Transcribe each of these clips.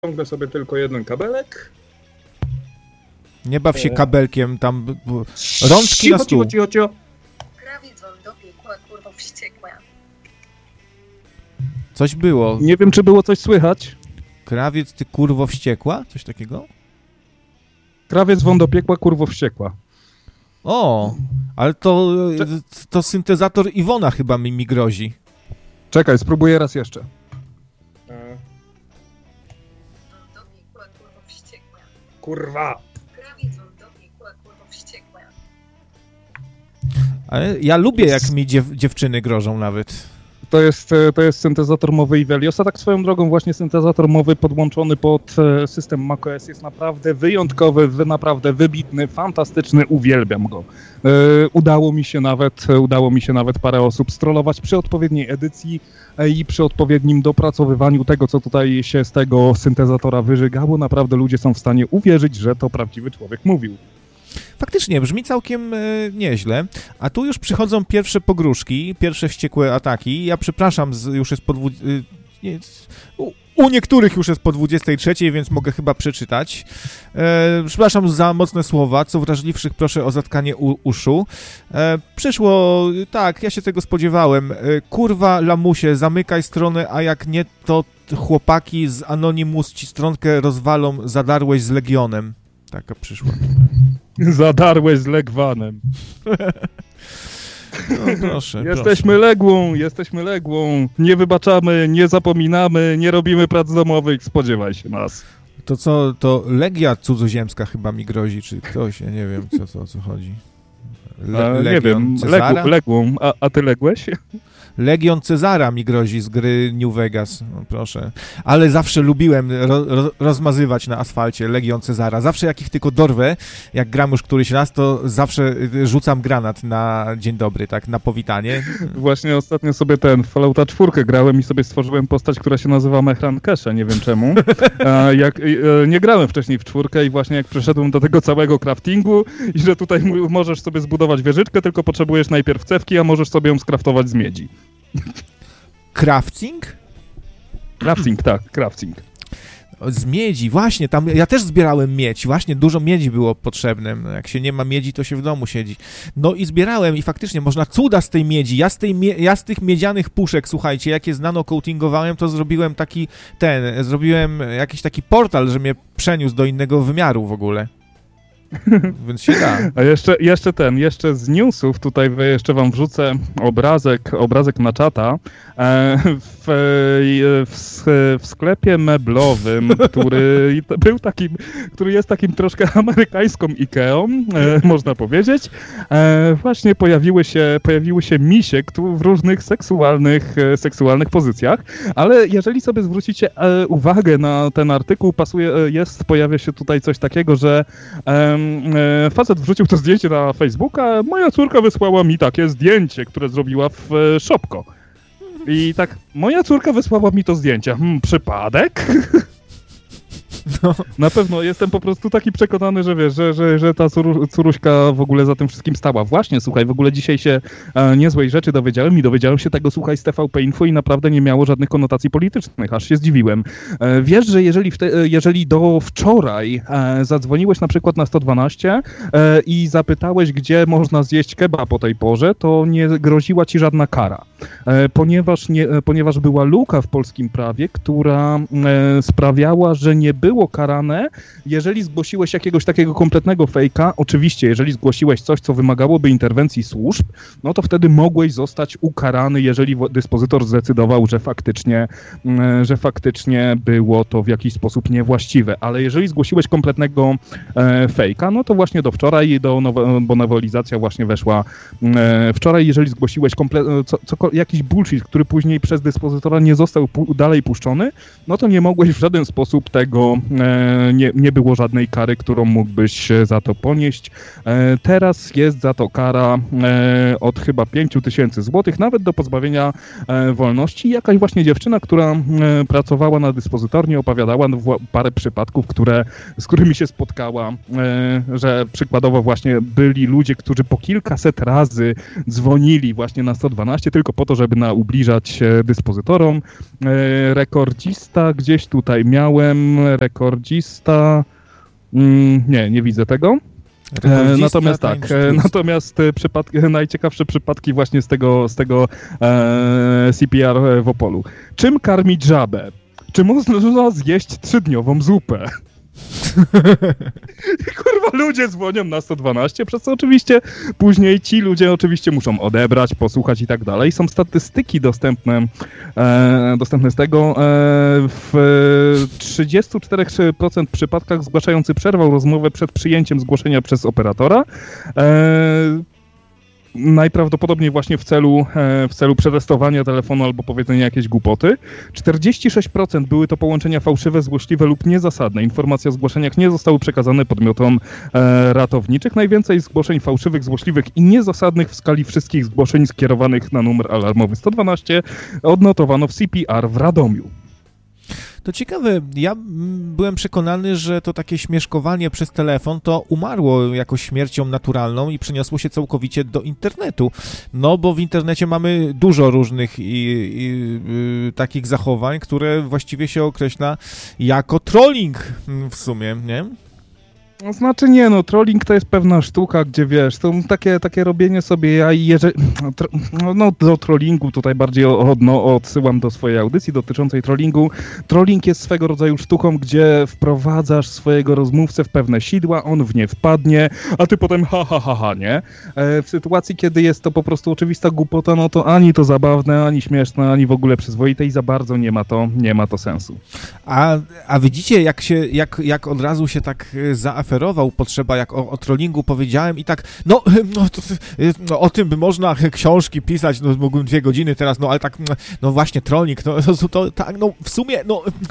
Ciągnę sobie tylko jeden kabelek. Nie baw się kabelkiem, tam rączki na stół. Cicho. Krawiec wam do piekła, kurwa wściekła. Coś było. Nie wiem, czy było coś słychać. Krawiec, ty kurwo wściekła? Coś takiego? Krawiec wam do piekła, kurwo wściekła. O, ale to syntezator Iwona chyba mi grozi. Czekaj, spróbuję raz jeszcze. Do piekła, kurwa wściekła. Kurwa. Krawiec wam do piekła, kurwa wściekła. Ale ja lubię, jak mi dziewczyny grożą nawet. To jest syntezator mowy Iveliosa. Tak swoją drogą właśnie syntezator mowy podłączony pod system macOS jest naprawdę wyjątkowy, naprawdę wybitny, fantastyczny, uwielbiam go. Udało mi się nawet parę osób strollować przy odpowiedniej edycji i przy odpowiednim dopracowywaniu tego, co tutaj się z tego syntezatora wyżygało. Naprawdę ludzie są w stanie uwierzyć, że to prawdziwy człowiek mówił. Faktycznie, brzmi całkiem nieźle, a tu już przychodzą pierwsze pogróżki, pierwsze wściekłe ataki. Ja przepraszam, już jest u niektórych już jest po 23, więc mogę chyba przeczytać. Przepraszam za mocne słowa, co wrażliwszych proszę o zatkanie uszu. Przyszło, tak, ja się tego spodziewałem. Kurwa, lamusie, zamykaj stronę, a jak nie, to chłopaki z Anonymous ci stronkę rozwalą, zadarłeś z Legionem. Taka przyszła. Zadarłeś z Legwanem. No proszę. Jesteśmy ległą. Nie wybaczamy, nie zapominamy, nie robimy prac domowych, spodziewaj się nas. To co, to Legia cudzoziemska chyba mi grozi, czy ktoś, ja nie wiem, o co chodzi. Nie wiem, ległą, a ty ległeś? Legion Cezara mi grozi z gry New Vegas, no proszę. Ale zawsze lubiłem rozmazywać na asfalcie Legion Cezara. Zawsze jak ich tylko dorwę, jak gram już któryś raz, to zawsze rzucam granat na dzień dobry, tak, na powitanie. Właśnie ostatnio sobie Fallouta 4 grałem i sobie stworzyłem postać, która się nazywa Mehran Keshe, nie wiem czemu. Nie grałem wcześniej w 4 i właśnie jak przeszedłem do tego całego craftingu i że tutaj możesz sobie zbudować wieżyczkę, tylko potrzebujesz najpierw cewki, a możesz sobie ją skraftować z miedzi. Crafting? Crafting, tak, crafting. Z miedzi, właśnie, tam ja też zbierałem miedź, właśnie dużo miedzi było potrzebne, jak się nie ma miedzi, to się w domu siedzi. No i zbierałem i faktycznie można cuda z tej miedzi, ja z tych miedzianych puszek, słuchajcie, jak je nano-coatingowałem, to zrobiłem jakiś taki portal, że mnie przeniósł do innego wymiaru w ogóle. Więc się da. A jeszcze z newsów, tutaj jeszcze wam wrzucę obrazek na czata. W sklepie meblowym, który jest takim troszkę amerykańską Ikeą, można powiedzieć, właśnie pojawiły się misie w różnych seksualnych pozycjach, ale jeżeli sobie zwrócicie uwagę na ten artykuł, pojawia się tutaj coś takiego, że facet wrzucił to zdjęcie na Facebooka, moja córka wysłała mi takie zdjęcie, które zrobiła w Shopko. I tak, moja córka wysłała mi to zdjęcie. Przypadek? No. Na pewno jestem po prostu taki przekonany, że wiesz, że ta córuśka w ogóle za tym wszystkim stała. Właśnie, słuchaj, w ogóle dzisiaj się niezłej rzeczy dowiedziałem się tego, słuchaj, z TVP Info i naprawdę nie miało żadnych konotacji politycznych, aż się zdziwiłem. Wiesz, że jeżeli do wczoraj zadzwoniłeś na przykład na 112 i zapytałeś, gdzie można zjeść kebab o tej porze, to nie groziła ci żadna kara. Ponieważ była luka w polskim prawie, która sprawiała, że nie było karane, jeżeli zgłosiłeś jakiegoś takiego kompletnego fejka. Oczywiście, jeżeli zgłosiłeś coś, co wymagałoby interwencji służb, no to wtedy mogłeś zostać ukarany, jeżeli dyspozytor zdecydował, że faktycznie było to w jakiś sposób niewłaściwe. Ale jeżeli zgłosiłeś kompletnego fejka, no to właśnie do wczoraj, bo nowelizacja właśnie weszła wczoraj, jeżeli zgłosiłeś jakiś bullshit, który później przez dyspozytora nie został dalej puszczony, no to nie mogłeś w żaden sposób nie było żadnej kary, którą mógłbyś za to ponieść. Teraz jest za to kara od chyba 5,000 złotych, nawet do pozbawienia wolności. Jakaś właśnie dziewczyna, która pracowała na dyspozytorni, opowiadała parę przypadków, z którymi się spotkała, że przykładowo właśnie byli ludzie, którzy po kilkaset razy dzwonili właśnie na 112 tylko po to, żeby ubliżać dyspozytorom. Rekordzista gdzieś tutaj miałem, nie widzę tego. Natomiast najciekawsze przypadki właśnie z tego CPR w Opolu. Czym karmić żabę? Czy można zjeść 3-dniową zupę? Kurwa, ludzie dzwonią na 112, przez co oczywiście później ci ludzie oczywiście muszą odebrać, posłuchać i tak dalej. Są statystyki dostępne z tego. W 34% przypadkach zgłaszający przerwał rozmowę przed przyjęciem zgłoszenia przez operatora. Najprawdopodobniej właśnie w celu przetestowania telefonu albo powiedzenia jakiejś głupoty. 46% były to połączenia fałszywe, złośliwe lub niezasadne. Informacje o zgłoszeniach nie zostały przekazane podmiotom ratowniczych. Najwięcej zgłoszeń fałszywych, złośliwych i niezasadnych w skali wszystkich zgłoszeń skierowanych na numer alarmowy 112 odnotowano w CPR w Radomiu. To ciekawe, ja byłem przekonany, że to takie śmieszkowanie przez telefon to umarło jakoś śmiercią naturalną i przeniosło się całkowicie do internetu. No bo w internecie mamy dużo różnych takich zachowań, które właściwie się określa jako trolling w sumie, nie? Znaczy trolling to jest pewna sztuka, gdzie wiesz, to takie robienie sobie do trollingu tutaj bardziej odsyłam do swojej audycji dotyczącej trollingu. Trolling jest swego rodzaju sztuką, gdzie wprowadzasz swojego rozmówcę w pewne sidła, on w nie wpadnie, a ty potem nie? W sytuacji, kiedy jest to po prostu oczywista głupota, no to ani to zabawne, ani śmieszne, ani w ogóle przyzwoite i za bardzo nie ma to sensu. A widzicie, jak od razu się tak zaoferował potrzeba, jak o trollingu powiedziałem i tak, o tym by można książki pisać, mógłbym 2 godziny teraz, ale tak, właśnie trolling, to tak, w sumie,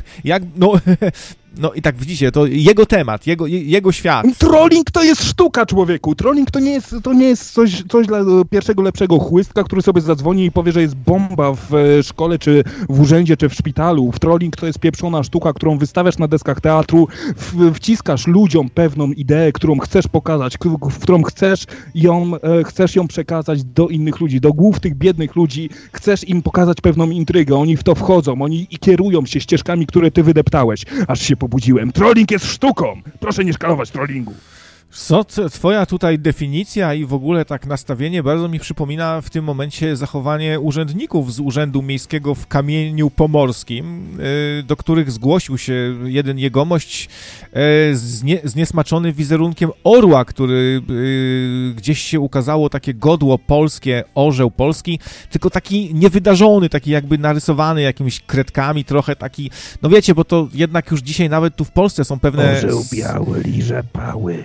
i tak widzicie, to jego temat, jego świat. Trolling to jest sztuka, człowieku. Trolling to nie jest coś dla pierwszego lepszego chłystka, który sobie zadzwoni i powie, że jest bomba w szkole, czy w urzędzie, czy w szpitalu. Trolling to jest pieprzona sztuka, którą wystawiasz na deskach teatru, wciskasz ludziom pewną ideę, którą chcesz pokazać, w którą chcesz ją przekazać do innych ludzi, do głów tych biednych ludzi, chcesz im pokazać pewną intrygę, oni w to wchodzą, oni kierują się ścieżkami, które ty wydeptałeś, aż się pobudziłem. Trolling jest sztuką! Proszę nie szkalować trollingu. Co twoja tutaj definicja i w ogóle tak nastawienie bardzo mi przypomina w tym momencie zachowanie urzędników z Urzędu Miejskiego w Kamieniu Pomorskim, do których zgłosił się jeden jegomość zniesmaczony wizerunkiem orła, który gdzieś się ukazało takie godło polskie, orzeł polski, tylko taki niewydarzony, taki jakby narysowany jakimiś kredkami, trochę taki, wiecie, bo to jednak już dzisiaj nawet tu w Polsce są pewne... Orzeł biały liże pały.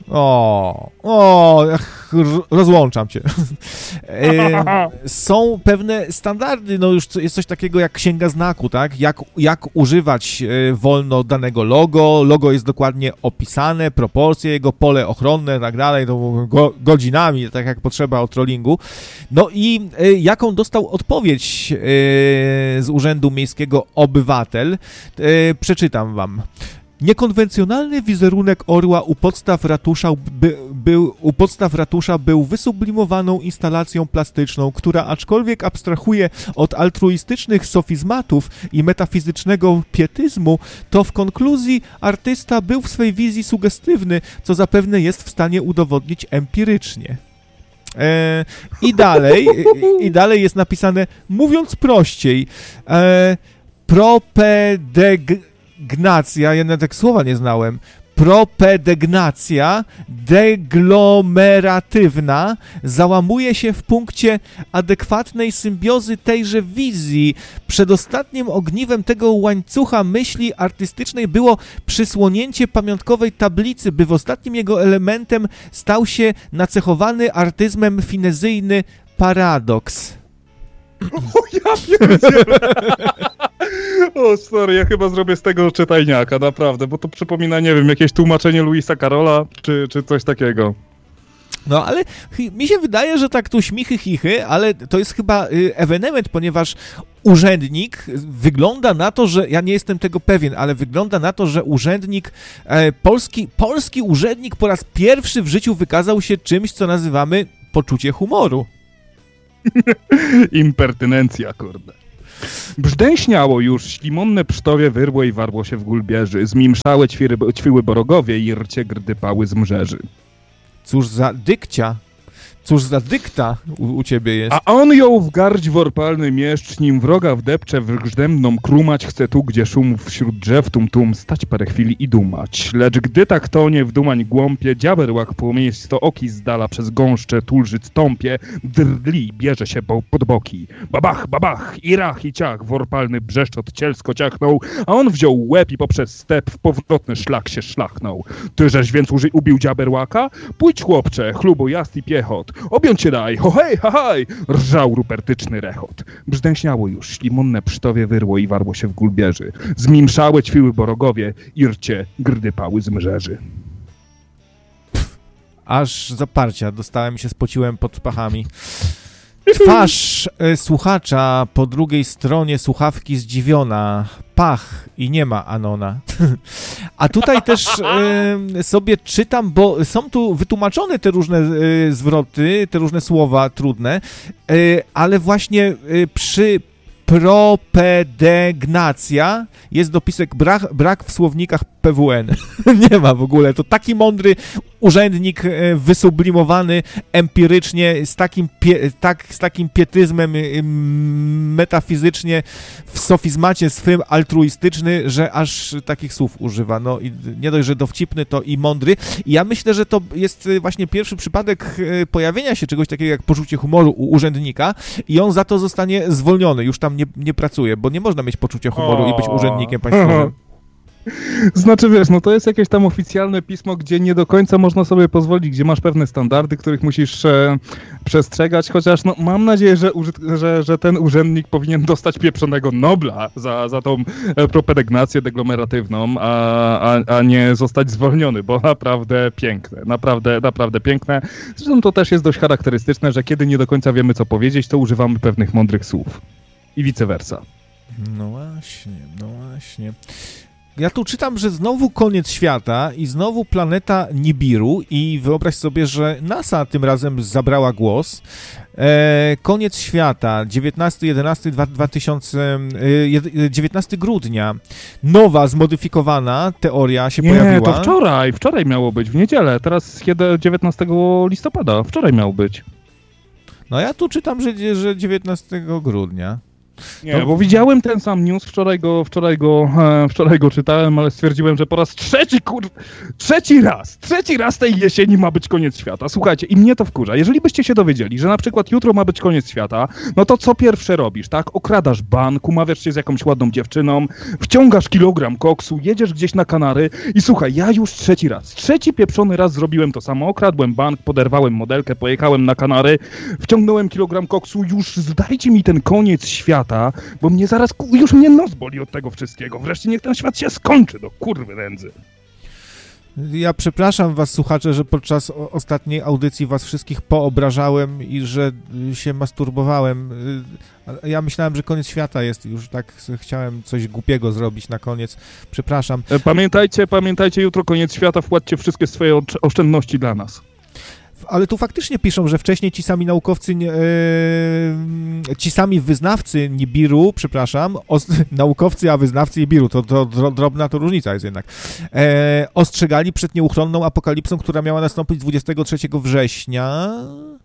Rozłączam cię. Są pewne standardy, już jest coś takiego jak księga znaku, tak? Jak używać wolno danego logo. Logo jest dokładnie opisane, proporcje jego, pole ochronne, tak dalej, godzinami, tak jak potrzeba o trollingu. I jaką dostał odpowiedź z Urzędu Miejskiego obywatel? Przeczytam wam. Niekonwencjonalny wizerunek orła u podstaw ratusza był wysublimowaną instalacją plastyczną, która aczkolwiek abstrahuje od altruistycznych sofizmatów i metafizycznego pietyzmu, to w konkluzji artysta był w swej wizji sugestywny, co zapewne jest w stanie udowodnić empirycznie. I dalej jest napisane, mówiąc prościej, propedegnacja, ja nawet słowa nie znałem, propedegnacja deglomeratywna załamuje się w punkcie adekwatnej symbiozy tejże wizji. Przedostatnim ogniwem tego łańcucha myśli artystycznej było przysłonięcie pamiątkowej tablicy, by w ostatnim jego elementem stał się nacechowany artyzmem finezyjny paradoks. O ja pierdzielę! O, sorry, ja chyba zrobię z tego czytajniaka, naprawdę, bo to przypomina, nie wiem, jakieś tłumaczenie Louisa Carrolla, czy coś takiego. No, ale mi się wydaje, że tak tu śmichy, chichy, ale to jest chyba ewenement, ponieważ urzędnik wygląda na to, że, ja nie jestem tego pewien, ale wygląda na to, że urzędnik, polski urzędnik po raz pierwszy w życiu wykazał się czymś, co nazywamy poczucie humoru. Impertynencja, kurde. Brzdęśniało już, ślimonne psztowie wyrło i warło się w gulbierzy, zmimszałe ćwiły borogowie i rcie grdypały z mrzeży. Cóż za dykcia, cóż za dykta u ciebie jest. A on ją w garść worpalny mieszcz, nim wroga wdepcze w grzdemną krumać, chce tu, gdzie szum wśród drzew tum stać parę chwili i dumać. Lecz gdy tak tonie w dumań głąpie, dziaberłak płomienisto oki z dala przez gąszcze tulżyc tąpie, drli, bierze się pod boki. Babach, i rach i ciach, worpalny brzeszczot cielsko ciachnął, a on wziął łeb i poprzez step w powrotny szlak się szlachnął. Tyżeś więc ubił dziaberłaka? Pójdź, chłopcze, chlubo jazd i piechot. Objąć się daj, ho hej, ha haj! Rżał rupertyczny rechot. Brzdęśniało już, ślimonne psztowie wyrło i warło się w gulbierzy. Zmimszałe ćwiły borogowie i rcie grdypały z mrzeży. Aż zaparcia dostałem, się spociłem pod pachami. Twarz słuchacza po drugiej stronie słuchawki zdziwiona. Pach i nie ma Anona. A tutaj też sobie czytam, bo są tu wytłumaczone te różne zwroty, te różne słowa trudne, ale właśnie przy propedegnacja jest dopisek brak w słownikach PWN. Nie ma w ogóle. To taki mądry urzędnik wysublimowany empirycznie, z takim pietyzmem metafizycznie w sofizmacie swym altruistyczny, że aż takich słów używa. No i nie dość, że dowcipny, to i mądry. I ja myślę, że to jest właśnie pierwszy przypadek pojawienia się czegoś takiego jak poczucie humoru u urzędnika i on za to zostanie zwolniony. Już tam nie pracuje, bo nie można mieć poczucia humoru i być urzędnikiem państwowym. Znaczy, wiesz, no to jest jakieś tam oficjalne pismo, gdzie nie do końca można sobie pozwolić, gdzie masz pewne standardy, których musisz przestrzegać, chociaż no, mam nadzieję, że ten urzędnik powinien dostać pieprzonego Nobla za tą propedegnację deglomeratywną, a nie zostać zwolniony, bo naprawdę piękne, naprawdę piękne. Zresztą to też jest dość charakterystyczne, że kiedy nie do końca wiemy, co powiedzieć, to używamy pewnych mądrych słów. I vice versa. No właśnie. Ja tu czytam, że znowu koniec świata i znowu planeta Nibiru i wyobraź sobie, że NASA tym razem zabrała głos. Koniec świata, 19 grudnia. Nowa, zmodyfikowana teoria się pojawiła. Nie, to wczoraj miało być, w niedzielę, teraz 19 listopada, wczoraj miało być. No ja tu czytam, że 19 grudnia. Nie, bo widziałem ten sam news, wczoraj go czytałem, ale stwierdziłem, że po raz trzeci raz tej jesieni ma być koniec świata. Słuchajcie, i mnie to wkurza. Jeżeli byście się dowiedzieli, że na przykład jutro ma być koniec świata, no to co pierwsze robisz, tak? Okradasz bank, umawiasz się z jakąś ładną dziewczyną, wciągasz kilogram koksu, jedziesz gdzieś na Kanary i słuchaj, ja już trzeci pieprzony raz zrobiłem to samo. Okradłem bank, poderwałem modelkę, pojechałem na Kanary, wciągnąłem kilogram koksu, już zdajcie mi ten koniec świata, bo mnie zaraz, już mnie nos boli od tego wszystkiego. Wreszcie niech ten świat się skończy, do kurwy nędzy. Ja przepraszam was, słuchacze, że podczas ostatniej audycji was wszystkich poobrażałem i że się masturbowałem. Ja myślałem, że koniec świata jest, już tak chciałem coś głupiego zrobić na koniec. Przepraszam. Pamiętajcie, jutro koniec świata, wpłaccie wszystkie swoje oszczędności dla nas. Ale tu faktycznie piszą, że wcześniej ci sami naukowcy, ci sami wyznawcy Nibiru, naukowcy, a wyznawcy Nibiru, to drobna to różnica jest jednak, ostrzegali przed nieuchronną apokalipsą, która miała nastąpić 23 września.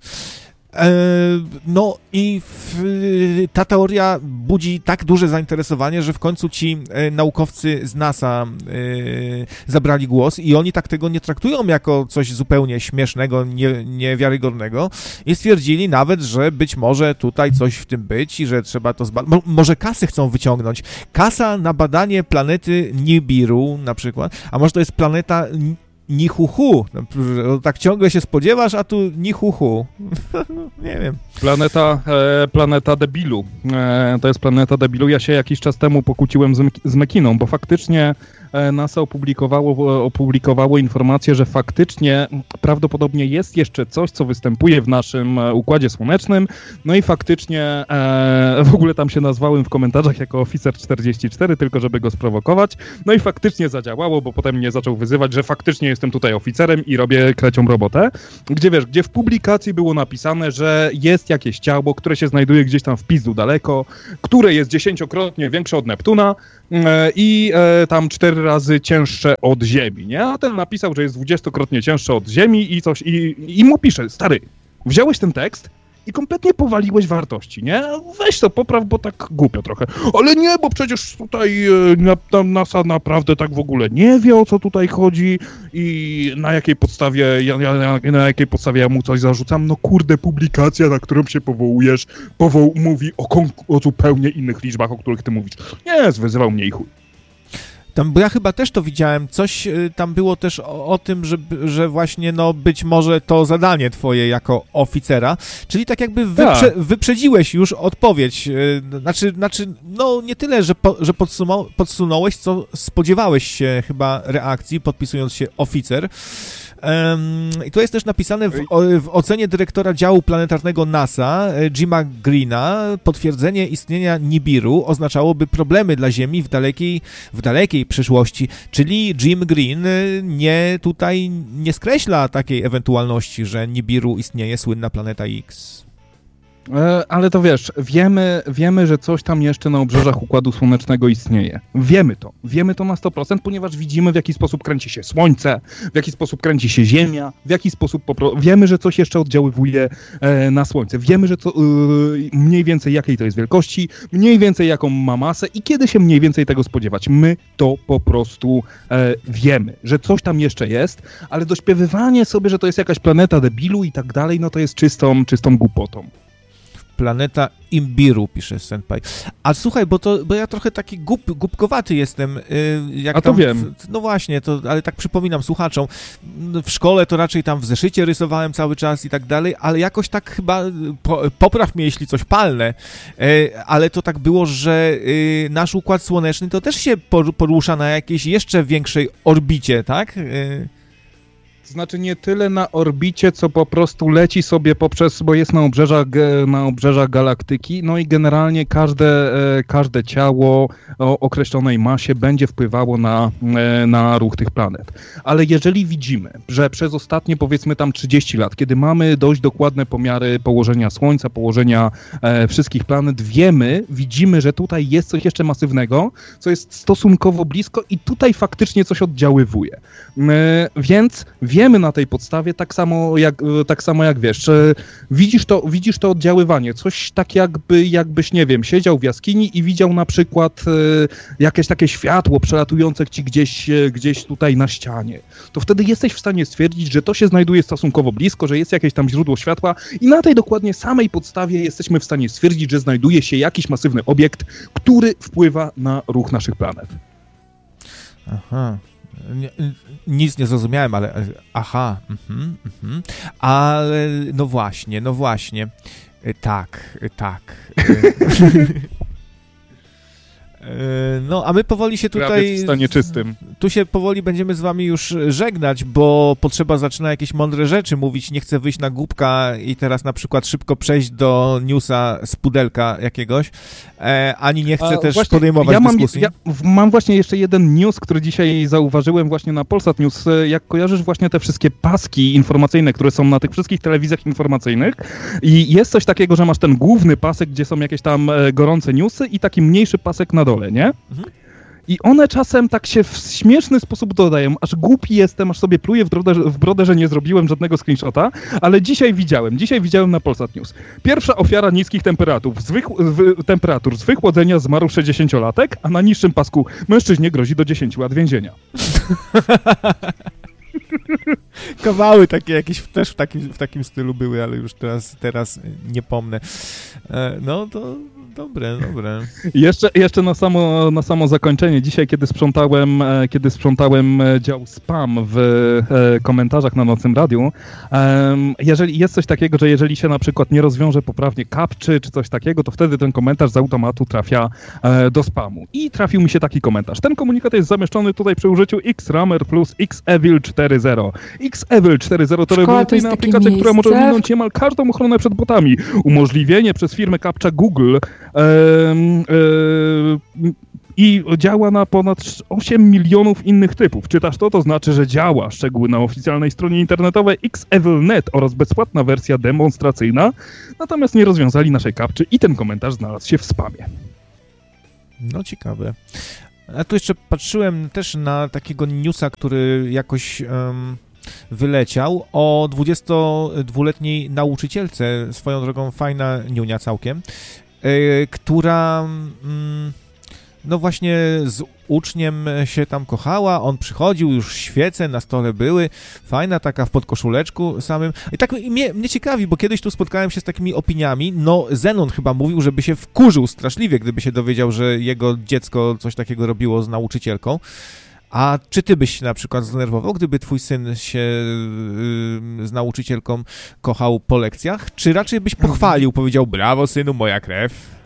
No i ta teoria budzi tak duże zainteresowanie, że w końcu ci naukowcy z NASA zabrali głos i oni tak tego nie traktują jako coś zupełnie śmiesznego, niewiarygodnego i stwierdzili nawet, że być może tutaj coś w tym być i że trzeba to zbadać. Może kasy chcą wyciągnąć. Kasa na badanie planety Nibiru na przykład, a może to jest planeta ni hu hu. Tak ciągle się spodziewasz, a tu ni hu hu. Nie wiem. Planeta debilu. To jest planeta debilu. Ja się jakiś czas temu pokłóciłem z Mekiną, bo faktycznie NASA opublikowało informację, że faktycznie prawdopodobnie jest jeszcze coś, co występuje w naszym Układzie Słonecznym. No i faktycznie w ogóle tam się nazwałem w komentarzach jako Oficer 44, tylko żeby go sprowokować. No i faktycznie zadziałało, bo potem mnie zaczął wyzywać, że faktycznie jestem tutaj oficerem i robię krecią robotę. Gdzie w publikacji było napisane, że jest jakieś ciało, które się znajduje gdzieś tam w pizdu daleko, które jest 10-krotnie większe od Neptuna i tam 4 razy cięższe od Ziemi, nie? A ten napisał, że jest 20-krotnie cięższe od Ziemi i coś, i mu pisze, stary, wziąłeś ten tekst i kompletnie powaliłeś wartości, nie? Weź to popraw, bo tak głupio trochę. Ale nie, bo przecież tutaj NASA naprawdę tak w ogóle nie wie, o co tutaj chodzi i na jakiej podstawie ja mu coś zarzucam. No kurde, publikacja, na którą się powołujesz, mówi o zupełnie innych liczbach, o których ty mówisz. Nie, zwyzywał mnie i chuj. Tam, bo ja chyba też to widziałem, coś tam było też o tym, że właśnie no być może to zadanie twoje jako oficera, czyli tak jakby wyprzedziłeś już odpowiedź, znaczy no nie tyle, że podsunąłeś, co spodziewałeś się chyba reakcji, podpisując się oficer. I to jest też napisane w ocenie dyrektora działu planetarnego NASA, Jima Greena, potwierdzenie istnienia Nibiru oznaczałoby problemy dla Ziemi w dalekiej przyszłości, czyli Jim Green nie skreśla takiej ewentualności, że Nibiru istnieje słynna planeta X. Ale to wiesz, wiemy, że coś tam jeszcze na obrzeżach Układu Słonecznego istnieje. Wiemy to na 100%, ponieważ widzimy, w jaki sposób kręci się Słońce, w jaki sposób kręci się Ziemia, w jaki sposób wiemy, że coś jeszcze oddziaływuje na Słońce. Wiemy, że mniej więcej jakiej to jest wielkości, mniej więcej jaką ma masę i kiedy się mniej więcej tego spodziewać. My to po prostu wiemy, że coś tam jeszcze jest, ale dośpiewywanie sobie, że to jest jakaś planeta debilu i tak dalej, no to jest czystą głupotą. Planeta Imbiru, pisze Senpai. A słuchaj, bo ja trochę taki głupkowaty jestem. Jak a to wiem. No właśnie, ale tak przypominam słuchaczom, w szkole to raczej tam w zeszycie rysowałem cały czas i tak dalej, ale jakoś tak chyba, popraw mnie, jeśli coś palne, ale to tak było, że nasz Układ Słoneczny to też się porusza na jakiejś jeszcze większej orbicie, tak? Znaczy nie tyle na orbicie, co po prostu leci sobie bo jest na obrzeżach galaktyki, no i generalnie każde ciało o określonej masie będzie wpływało na ruch tych planet. Ale jeżeli widzimy, że przez ostatnie powiedzmy tam 30 lat, kiedy mamy dość dokładne pomiary położenia Słońca, położenia wszystkich planet, widzimy, że tutaj jest coś jeszcze masywnego, co jest stosunkowo blisko i tutaj faktycznie coś oddziaływuje. Więc wiemy na tej podstawie, tak samo jak wiesz, widzisz to oddziaływanie, coś tak jakbyś, nie wiem, siedział w jaskini i widział na przykład jakieś takie światło przelatujące ci gdzieś tutaj na ścianie. To wtedy jesteś w stanie stwierdzić, że to się znajduje stosunkowo blisko, że jest jakieś tam źródło światła i na tej dokładnie samej podstawie jesteśmy w stanie stwierdzić, że znajduje się jakiś masywny obiekt, który wpływa na ruch naszych planet. Aha. Nic nie zrozumiałem, ale aha, ale no właśnie, tak. No, a my powoli się tutaj... w stanie czystym. Tu się powoli będziemy z wami już żegnać, bo potrzeba zaczyna jakieś mądre rzeczy mówić, nie chcę wyjść na głupka i teraz na przykład szybko przejść do newsa z pudelka jakiegoś, ani nie chcę też podejmować dyskusji. Ja mam właśnie jeszcze jeden news, który dzisiaj zauważyłem właśnie na Polsat News. Jak kojarzysz właśnie te wszystkie paski informacyjne, które są na tych wszystkich telewizjach informacyjnych i jest coś takiego, że masz ten główny pasek, gdzie są jakieś tam gorące newsy i taki mniejszy pasek na dole, nie? Mhm. I one czasem tak się w śmieszny sposób dodają, aż głupi jestem, aż sobie pluję w brodę, że nie zrobiłem żadnego screenshota, ale dzisiaj widziałem na Polsat News. Pierwsza ofiara niskich temperatur z wychłodzenia zmarł 60-latek, a na niższym pasku mężczyźnie grozi do 10 lat więzienia. Kawały takie jakieś też w takim stylu były, ale już teraz nie pomnę. No to Dobre. Jeszcze na samo zakończenie. Dzisiaj, kiedy sprzątałem dział spam w komentarzach na Nocnym Radiu, jeżeli jest coś takiego, że jeżeli się na przykład nie rozwiąże poprawnie captcha czy coś takiego, to wtedy ten komentarz z automatu trafia do spamu. I trafił mi się taki komentarz. Ten komunikat jest zamieszczony tutaj przy użyciu Xrammer plus Xevil 4.0. Xevil 4.0 to rewolucyjna aplikacja, która może ominąć niemal każdą ochronę przed botami. Umożliwienie przez firmę captcha Google i działa na ponad 8 milionów innych typów. Czytasz to? To znaczy, że działa. Szczegóły na oficjalnej stronie internetowej Xevil.net oraz bezpłatna wersja demonstracyjna. Natomiast nie rozwiązali naszej captchy i ten komentarz znalazł się w spamie. No ciekawe. A tu jeszcze patrzyłem też na takiego newsa, który jakoś wyleciał o 22-letniej nauczycielce, swoją drogą fajna niunia całkiem, która no właśnie z uczniem się tam kochała, on przychodził, już świece na stole były, fajna taka w podkoszuleczku samym. I tak mnie ciekawi, bo kiedyś tu spotkałem się z takimi opiniami, no Zenon chyba mówił, żeby się wkurzył straszliwie, gdyby się dowiedział, że jego dziecko coś takiego robiło z nauczycielką. A czy ty byś się na przykład zdenerwował, gdyby twój syn się z nauczycielką kochał po lekcjach? Czy raczej byś pochwalił, powiedział, brawo synu, moja krew?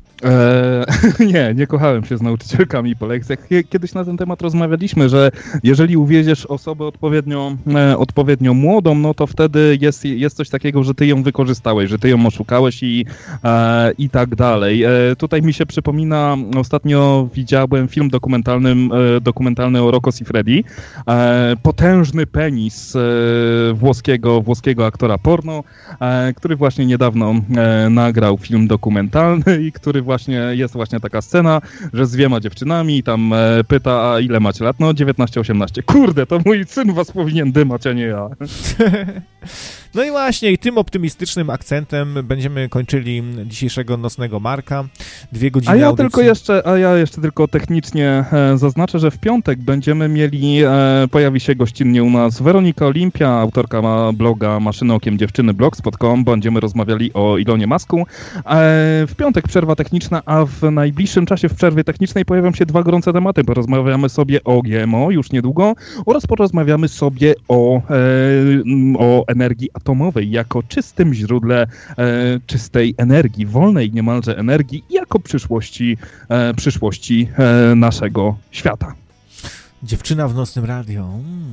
Nie kochałem się z nauczycielkami po lekcjach. Kiedyś na ten temat rozmawialiśmy, że jeżeli uwieziesz osobę odpowiednio młodą, no to wtedy jest coś takiego, że ty ją wykorzystałeś, że ty ją oszukałeś i tak dalej. Tutaj mi się przypomina, ostatnio widziałem film dokumentalny o Rocco Siffredi. Potężny penis włoskiego aktora porno, który właśnie niedawno nagrał film dokumentalny i który jest właśnie taka scena, że z 2 dziewczynami i tam pyta, a ile macie lat? No 19-18. Kurde, to mój syn was powinien dymać, a nie ja. No i właśnie, i tym optymistycznym akcentem będziemy kończyli dzisiejszego Nocnego Marka. 2 godziny audycji. Ja jeszcze tylko technicznie zaznaczę, że w piątek będziemy mieli, pojawi się gościnnie u nas Weronika Olimpia, autorka bloga Maszyny Okiem Dziewczyny, blogspot.com. Będziemy rozmawiali o Elonie Musku. W piątek przerwa techniczna, a w najbliższym czasie w przerwie technicznej pojawią się 2 gorące tematy. Porozmawiamy sobie o GMO już niedługo oraz porozmawiamy sobie o energii atomowej jako czystym źródle czystej energii, wolnej niemalże energii i jako przyszłości naszego świata. Dziewczyna w Nocnym Radio.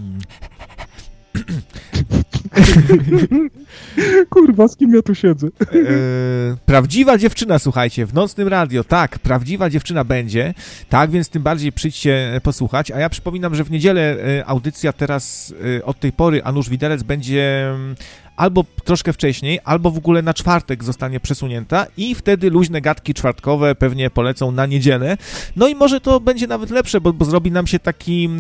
Kurwa, z kim ja tu siedzę? Prawdziwa dziewczyna, słuchajcie, w Nocnym Radio, tak, prawdziwa dziewczyna będzie, tak, więc tym bardziej przyjdźcie posłuchać, a ja przypominam, że w niedzielę audycja teraz od tej pory Anusz Widelec będzie albo troszkę wcześniej, albo w ogóle na czwartek zostanie przesunięta i wtedy luźne gadki czwartkowe pewnie polecą na niedzielę. No i może to będzie nawet lepsze, bo zrobi nam się taki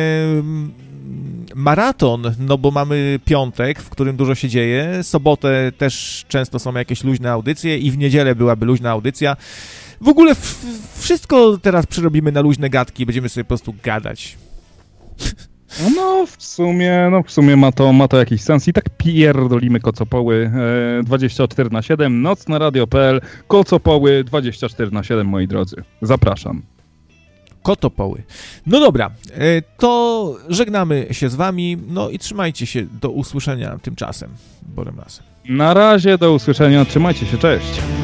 maraton, no bo mamy piątek, w którym dużo się dzieje, sobotę też często są jakieś luźne audycje i w niedzielę byłaby luźna audycja. W ogóle wszystko teraz przerobimy na luźne gadki, będziemy sobie po prostu gadać. No w sumie ma to jakiś sens i tak pierdolimy kocopoły 24/7, nocnaradio.pl, kocopoły 24/7, moi drodzy. Zapraszam. Kotopoły. No dobra, to żegnamy się z wami, no i trzymajcie się, do usłyszenia tymczasem, borem lasem. Na razie, do usłyszenia, trzymajcie się, cześć.